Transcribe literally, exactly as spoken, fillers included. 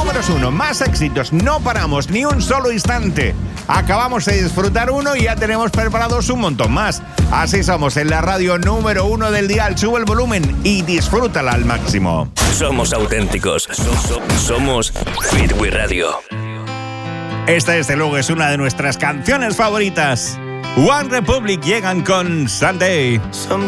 números uno, más éxitos, no paramos ni un solo instante. Acabamos de disfrutar uno y ya tenemos preparados un montón más. Así somos en la radio número uno del dial. Sube el volumen y disfrútala al máximo. Somos auténticos. Somos Beatway Radio. Esta, desde luego, es una de nuestras canciones favoritas. One Republic llegan con Sunday.